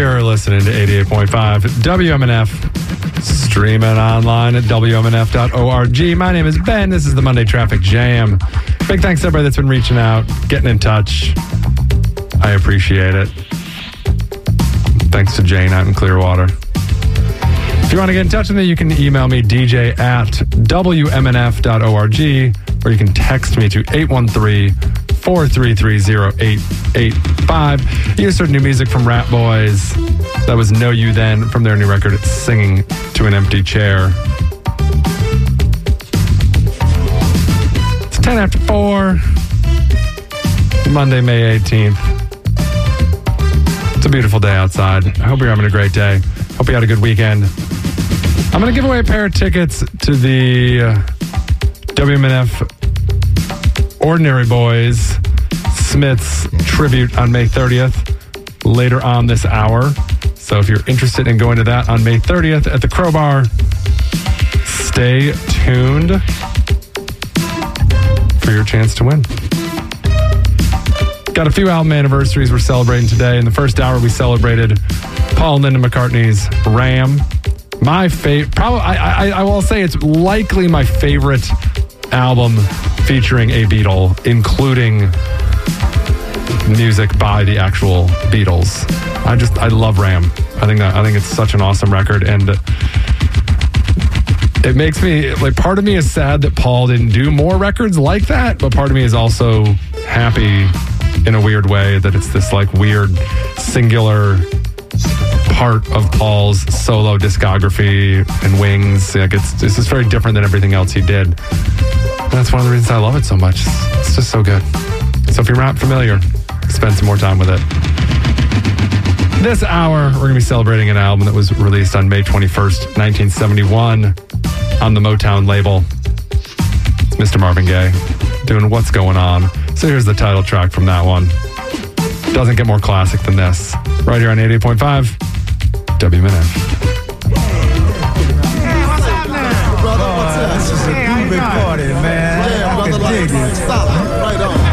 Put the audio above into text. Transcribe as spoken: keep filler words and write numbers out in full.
You're listening to eighty-eight point five W M N F, streaming online at W M N F dot org. My name is Ben. This is the Monday Traffic Jam. Big thanks to everybody that's been reaching out, getting in touch. I appreciate it. Thanks to Jane out in Clearwater. If you want to get in touch with me, you can email me, D J at W M N F dot org, or you can text me to eight one three, four three three, zero eight eight five. You just heard new music from Rat Boys. That was Know You Then from their new record, Singing to an Empty Chair. It's ten after four, Monday, May eighteenth. It's a beautiful day outside. I hope you're having a great day. Hope you had a good weekend. I'm going to give away a pair of tickets to the uh, W M N F Ordinary Boys Smiths tribute on May thirtieth, later on this hour. So if you're interested in going to that on May thirtieth at the Crowbar, stay tuned for your chance to win. Got a few album anniversaries we're celebrating today. In the first hour, we celebrated Paul and Linda McCartney's Ram. My favorite, probably, I, I, I will say it's likely my favorite album featuring a Beatle, including music by the actual Beatles. I just, I love Ram. I think that, I think it's such an awesome record, and it makes me, like, part of me is sad that Paul didn't do more records like that, but part of me is also happy in a weird way that it's this, like, weird, singular part of Paul's solo discography and Wings. Like, it's, it's just very different than everything else he did. And that's one of the reasons I love it so much. It's, it's just so good. So if you're not familiar, spend some more time with it. This hour, we're going to be celebrating an album that was released on May twenty-first, nineteen seventy-one on the Motown label. It's Mister Marvin Gaye doing What's Going On. So here's the title track from that one. Doesn't get more classic than this. Right here on eighty-eight point five W M N F.